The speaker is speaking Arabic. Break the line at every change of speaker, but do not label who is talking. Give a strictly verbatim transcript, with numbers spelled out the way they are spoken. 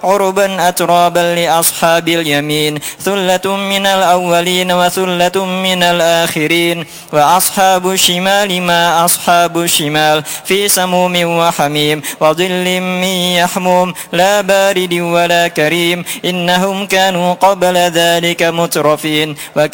عربا أترابا لأصحاب اليمين ثلة من الأولين وثلة من الآخرين وأصحاب الشمال ما أصحاب الشمال في سموم وحميم وظل من يحموم لا بارد ولا كريم إنهم كانوا قبل ذلك مترفين